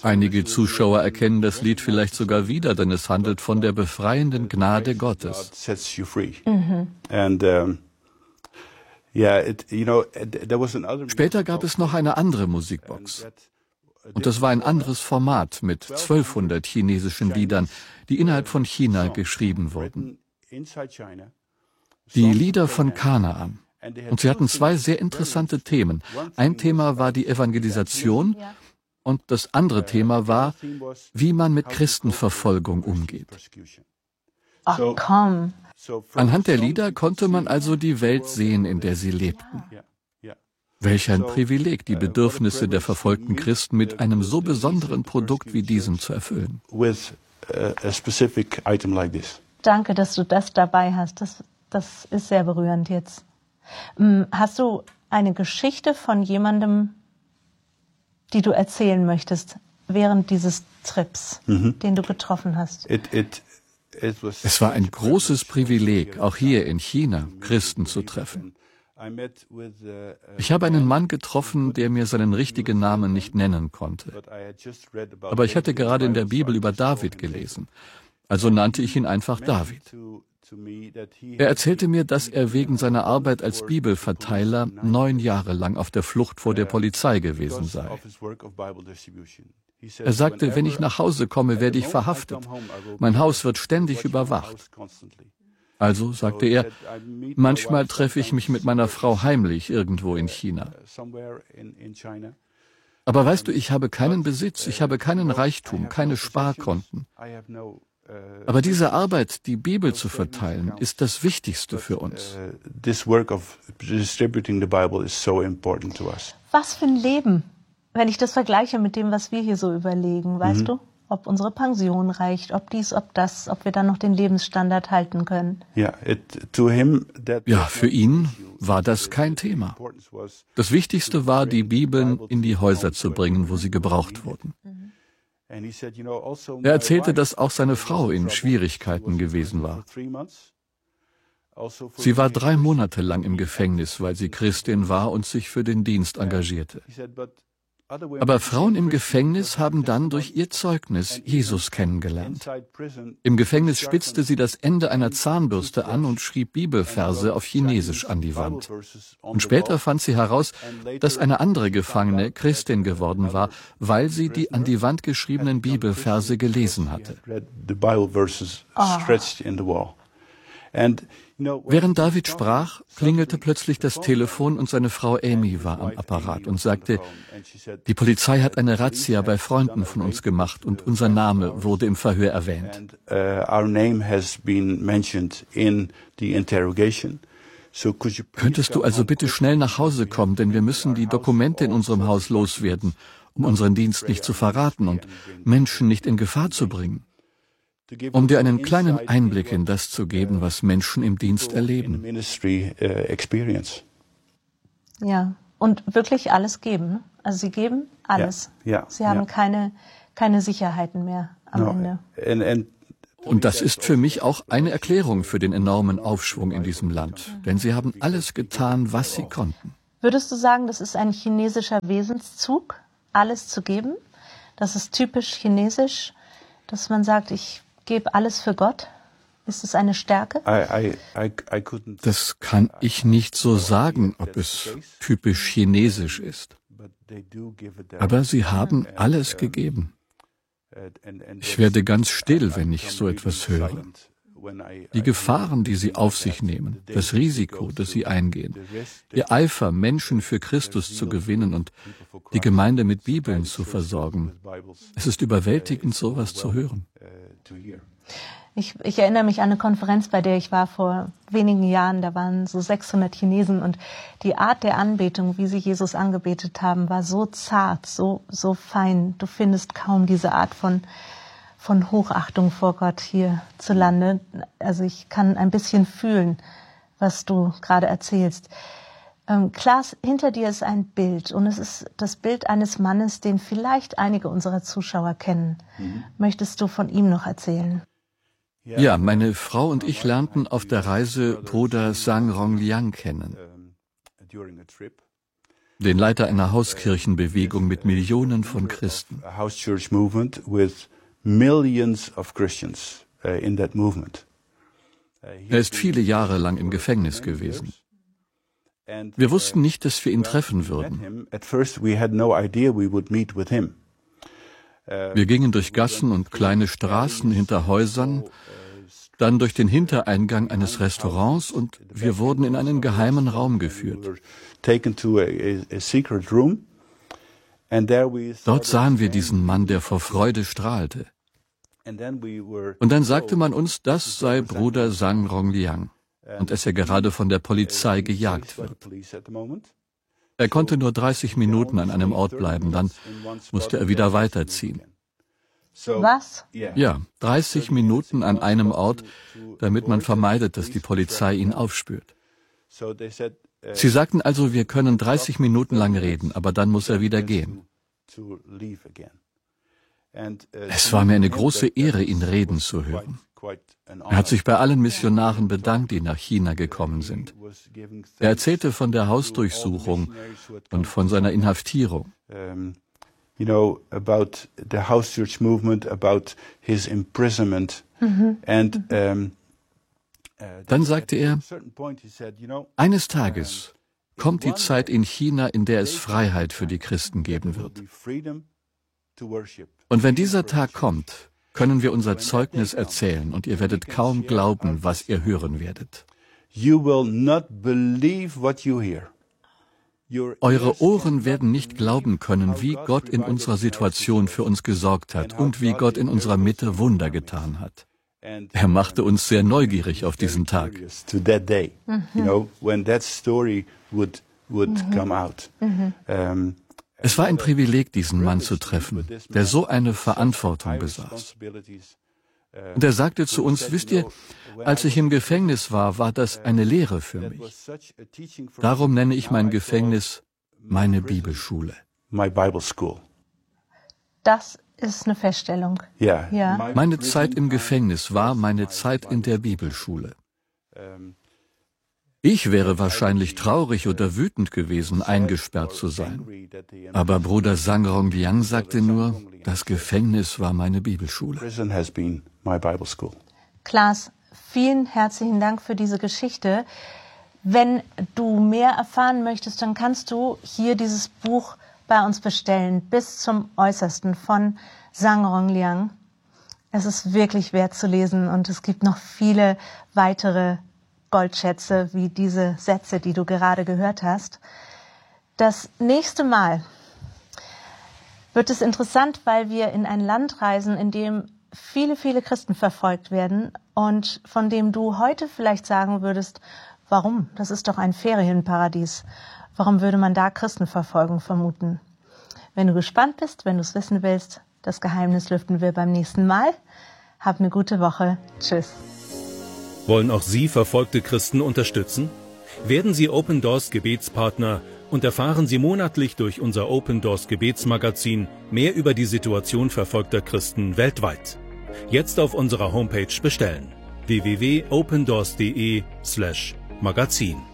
Einige Zuschauer erkennen das Lied vielleicht sogar wieder, denn es handelt von der befreienden Gnade Gottes. Später gab es noch eine andere Musikbox. Und das war ein anderes Format mit 1200 chinesischen Liedern, die innerhalb von China geschrieben wurden. Die Lieder von Kanaan. Und sie hatten zwei sehr interessante Themen. Ein Thema war die Evangelisation und das andere Thema war, wie man mit Christenverfolgung umgeht. Ach komm. Anhand der Lieder konnte man also die Welt sehen, in der sie lebten. Welch ein Privileg, die Bedürfnisse der verfolgten Christen mit einem so besonderen Produkt wie diesem zu erfüllen. Danke, dass du das dabei hast. Das ist sehr berührend jetzt. Hast du eine Geschichte von jemandem, die du erzählen möchtest, während dieses Trips, den du getroffen hast? Es war ein großes Privileg, auch hier in China Christen zu treffen. Ich habe einen Mann getroffen, der mir seinen richtigen Namen nicht nennen konnte. Aber ich hatte gerade in der Bibel über David gelesen, also nannte ich ihn einfach David. Er erzählte mir, dass er wegen seiner Arbeit als Bibelverteiler 9 Jahre lang auf der Flucht vor der Polizei gewesen sei. Er sagte, wenn ich nach Hause komme, werde ich verhaftet. Mein Haus wird ständig überwacht. Also, sagte er, manchmal treffe ich mich mit meiner Frau heimlich irgendwo in China. Aber weißt du, ich habe keinen Besitz, ich habe keinen Reichtum, keine Sparkonten. Aber diese Arbeit, die Bibel zu verteilen, ist das Wichtigste für uns. Was für ein Leben, wenn ich das vergleiche mit dem, was wir hier so überlegen, weißt du? Ob unsere Pension reicht, ob dies, ob das, ob wir dann noch den Lebensstandard halten können. Ja, für ihn war das kein Thema. Das Wichtigste war, die Bibeln in die Häuser zu bringen, wo sie gebraucht wurden. Er erzählte, dass auch seine Frau in Schwierigkeiten gewesen war. Sie war 3 Monate lang im Gefängnis, weil sie Christin war und sich für den Dienst engagierte. Aber Frauen im Gefängnis haben dann durch ihr Zeugnis Jesus kennengelernt. Im Gefängnis spitzte sie das Ende einer Zahnbürste an und schrieb Bibelverse auf Chinesisch an die Wand. Und später fand sie heraus, dass eine andere Gefangene Christin geworden war, weil sie die an die Wand geschriebenen Bibelverse gelesen hatte. Während David sprach, klingelte plötzlich das Telefon und seine Frau Amy war am Apparat und sagte, die Polizei hat eine Razzia bei Freunden von uns gemacht und unser Name wurde im Verhör erwähnt. Könntest du also bitte schnell nach Hause kommen, denn wir müssen die Dokumente in unserem Haus loswerden, um unseren Dienst nicht zu verraten und Menschen nicht in Gefahr zu bringen. Um dir einen kleinen Einblick in das zu geben, was Menschen im Dienst erleben. Ja, und wirklich alles geben. Ne? Also sie geben alles. Sie haben keine Sicherheiten mehr am Ende. Und das ist für mich auch eine Erklärung für den enormen Aufschwung in diesem Land. Denn sie haben alles getan, was sie konnten. Würdest du sagen, das ist ein chinesischer Wesenszug, alles zu geben? Das ist typisch chinesisch, dass man sagt, ich gebe alles für Gott? Ist es eine Stärke? Das kann ich nicht so sagen, ob es typisch chinesisch ist. Aber sie haben alles gegeben. Ich werde ganz still, wenn ich so etwas höre. Die Gefahren, die sie auf sich nehmen, das Risiko, das sie eingehen, ihr Eifer, Menschen für Christus zu gewinnen und die Gemeinde mit Bibeln zu versorgen. Es ist überwältigend, sowas zu hören. Ich erinnere mich an eine Konferenz, bei der ich war vor wenigen Jahren. Da waren so 600 Chinesen und die Art der Anbetung, wie sie Jesus angebetet haben, war so zart, so fein. Du findest kaum diese Art von Hochachtung vor Gott hierzulande. Also ich kann ein bisschen fühlen, was du gerade erzählst. Klaas, hinter dir ist ein Bild und es ist das Bild eines Mannes, den vielleicht einige unserer Zuschauer kennen. Möchtest du von ihm noch erzählen? Ja, meine Frau und ich lernten auf der Reise Bruder Sang Rongliang kennen. den Leiter einer Hauskirchenbewegung mit Millionen von Christen. Er ist viele Jahre lang im Gefängnis gewesen. Wir wussten nicht, dass wir ihn treffen würden. Wir gingen durch Gassen und kleine Straßen hinter Häusern, dann durch den Hintereingang eines Restaurants und wir wurden in einen geheimen Raum geführt. Dort sahen wir diesen Mann, der vor Freude strahlte. Und dann sagte man uns, das sei Bruder Zhang Rongliang und dass er gerade von der Polizei gejagt wird. Er konnte nur 30 Minuten an einem Ort bleiben, dann musste er wieder weiterziehen. Was? Ja, 30 Minuten an einem Ort, damit man vermeidet, dass die Polizei ihn aufspürt. Sie sagten also, wir können 30 Minuten lang reden, aber dann muss er wieder gehen. Es war mir eine große Ehre, ihn reden zu hören. Er hat sich bei allen Missionaren bedankt, die nach China gekommen sind. Er erzählte von der Hausdurchsuchung und von seiner Inhaftierung. About the house church movement, about his imprisonment. Dann sagte er, eines Tages kommt die Zeit in China, in der es Freiheit für die Christen geben wird. Und wenn dieser Tag kommt, können wir unser Zeugnis erzählen und ihr werdet kaum glauben, was ihr hören werdet. You will not believe what you hear. Eure Ohren werden nicht glauben können, wie Gott in unserer Situation für uns gesorgt hat und wie Gott in unserer Mitte Wunder getan hat. Er machte uns sehr neugierig auf diesen Tag. Es war ein Privileg, diesen Mann zu treffen, der so eine Verantwortung besaß. Und er sagte zu uns, wisst ihr, als ich im Gefängnis war, war das eine Lehre für mich. Darum nenne ich mein Gefängnis meine Bibelschule. Das ist eine Feststellung. Ja. Meine Zeit im Gefängnis war meine Zeit in der Bibelschule. Ich wäre wahrscheinlich traurig oder wütend gewesen, eingesperrt zu sein. Aber Bruder Zhang Rongliang sagte nur, das Gefängnis war meine Bibelschule. Klaas, vielen herzlichen Dank für diese Geschichte. Wenn du mehr erfahren möchtest, dann kannst du hier dieses Buch bei uns bestellen, bis zum Äußersten von Zhang Rongliang. Es ist wirklich wert zu lesen und es gibt noch viele weitere Goldschätze wie diese Sätze, die du gerade gehört hast. Das nächste Mal wird es interessant, weil wir in ein Land reisen, in dem viele, viele Christen verfolgt werden und von dem du heute vielleicht sagen würdest, warum? Das ist doch ein Ferienparadies. Warum würde man da Christenverfolgung vermuten? Wenn du gespannt bist, wenn du es wissen willst, das Geheimnis lüften wir beim nächsten Mal. Hab eine gute Woche. Tschüss. Wollen auch Sie verfolgte Christen unterstützen? Werden Sie Open Doors Gebetspartner und erfahren Sie monatlich durch unser Open Doors Gebetsmagazin mehr über die Situation verfolgter Christen weltweit. Jetzt auf unserer Homepage bestellen: www.opendoors.de/magazin.